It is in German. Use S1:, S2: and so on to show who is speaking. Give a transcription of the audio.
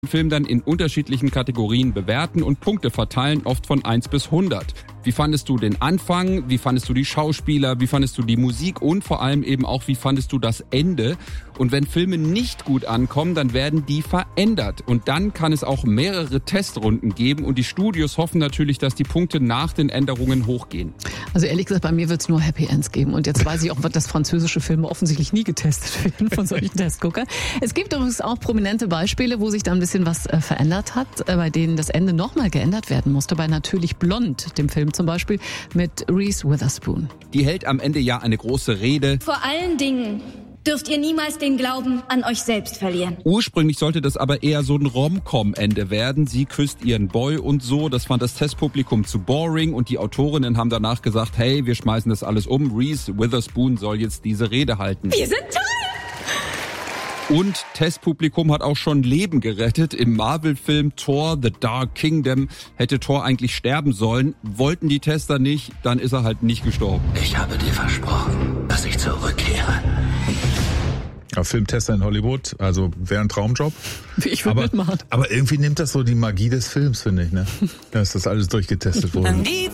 S1: Film dann in unterschiedlichen Kategorien bewerten und Punkte verteilen, oft von 1 bis 100. Wie fandest du den Anfang? Wie fandest du die Schauspieler? Wie fandest du die Musik? Und vor allem eben auch, wie fandest du das Ende? Und wenn Filme nicht gut ankommen, dann werden die verändert. Und dann kann es auch mehrere Testrunden geben. Und die Studios hoffen natürlich, dass die Punkte nach den Änderungen hochgehen.
S2: Also ehrlich gesagt, bei mir wird es nur Happy Ends geben. Und jetzt weiß ich auch, dass französische Filme offensichtlich nie getestet werden von solchen Testguckern. Es gibt übrigens auch prominente Beispiele, wo sich da ein bisschen was verändert hat, bei denen das Ende nochmal geändert werden musste. Bei Natürlich Blond, dem Film zum Beispiel mit Reese Witherspoon.
S1: Die hält am Ende ja eine große Rede.
S3: Vor allen Dingen dürft ihr niemals den Glauben an euch selbst verlieren.
S1: Ursprünglich sollte das aber eher so ein Rom-Com-Ende werden. Sie küsst ihren Boy und so. Das fand das Testpublikum zu boring und die Autorinnen haben danach gesagt, hey, wir schmeißen das alles um. Reese Witherspoon soll jetzt diese Rede halten.
S3: Wir sind toll!
S1: Und Testpublikum hat auch schon Leben gerettet. Im Marvel-Film Thor: The Dark Kingdom hätte Thor eigentlich sterben sollen. Wollten die Tester nicht, dann ist er halt nicht gestorben.
S4: Ich habe dir versprochen, dass ich zurückkehre.
S5: Ja, Filmtester in Hollywood, also wäre ein Traumjob.
S2: Ich würde mitmachen.
S5: Aber irgendwie nimmt das so die Magie des Films, finde ich, ne? Dass das alles durchgetestet wurde.